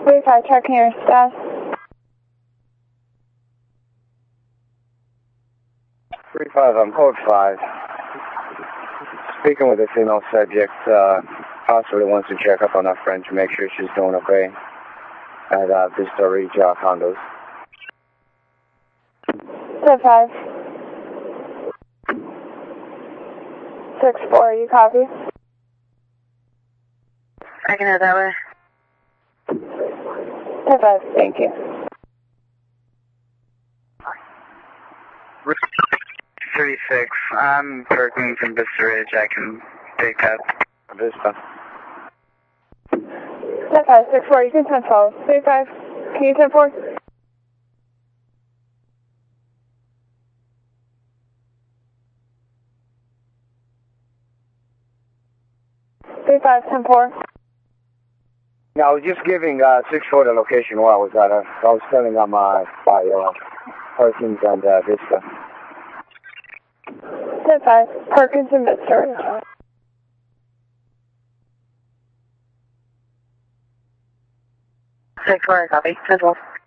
35, checking your status. 35, I'm code 5. Speaking with a female subject, possibly wants to check up on her friend to make sure she's doing okay at Vista Ridge condos. 5. 6-4, you copy? I can head that way. 5, thank you. 36, I'm Perkins in Vista Ridge, I can take that. Vista. 5, 6-4, you can 10-12. 35, can you 10-4? 35, 10-4. Yeah, I was just giving 6-4 the location where I was at. I was telling them by Perkins and Vista. 5, Perkins and Vista Ridge. 6-4, copy. 10-12.